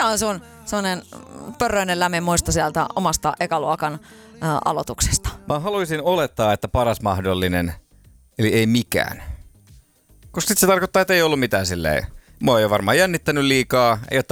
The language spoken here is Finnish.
mikä on sun sellainen pörröinen lämmin muisto sieltä omasta ekaluokan aloituksesta? Mä haluaisin olettaa, että paras mahdollinen, eli ei mikään. Koska sit se tarkoittaa, että ei ollut mitään silleen. Mua ei ole varmaan jännittänyt liikaa, ei ole